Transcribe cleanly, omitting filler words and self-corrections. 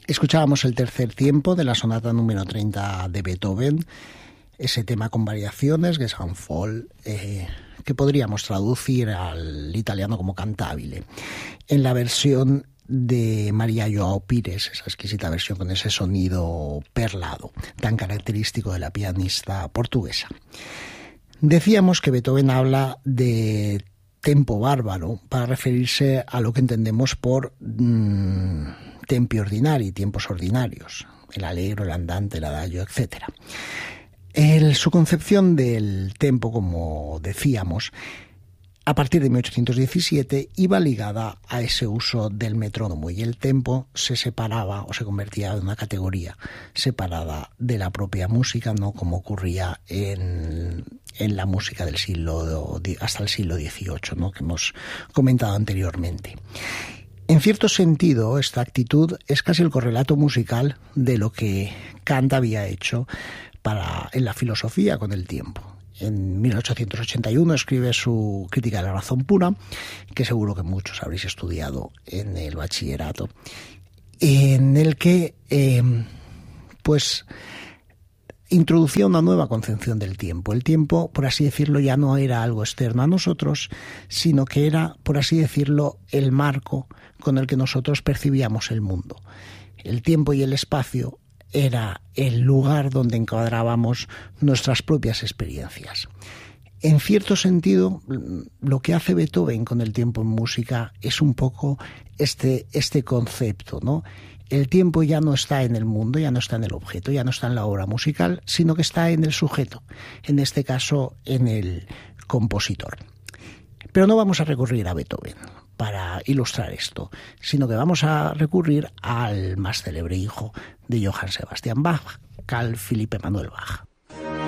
Escuchábamos el tercer tiempo de la sonata número 30 de Beethoven, ese tema con variaciones, Gesangvoll, que podríamos traducir al italiano como cantabile, en la versión de María Joao Pires, esa exquisita versión con ese sonido perlado, tan característico de la pianista portuguesa. Decíamos que Beethoven habla de tempo bárbaro para referirse a lo que entendemos por tempi ordinari, tiempos ordinarios, el allegro, el andante, el adagio, etc. Su concepción del tempo, como decíamos, a partir de 1817 iba ligada a ese uso del metrónomo, y el tempo se separaba o se convertía en una categoría separada de la propia música, no como ocurría en la música del siglo hasta el siglo XVIII, ¿no?, que hemos comentado anteriormente. En cierto sentido, esta actitud es casi el correlato musical de lo que Kant había hecho en la filosofía con el tiempo. En 1881 escribe su Crítica de la razón pura, que seguro que muchos habréis estudiado en el bachillerato, en el que introducía una nueva concepción del tiempo. El tiempo, por así decirlo, ya no era algo externo a nosotros, sino que era, por así decirlo, el marco con el que nosotros percibíamos el mundo. El tiempo y el espacio era el lugar donde encuadrábamos nuestras propias experiencias. En cierto sentido, lo que hace Beethoven con el tiempo en música es un poco este concepto, ¿no? El tiempo ya no está en el mundo, ya no está en el objeto, ya no está en la obra musical, sino que está en el sujeto, en este caso en el compositor. Pero no vamos a recurrir a Beethoven para ilustrar esto, sino que vamos a recurrir al más célebre hijo de Johann Sebastian Bach, Carl Philipp Emanuel Bach.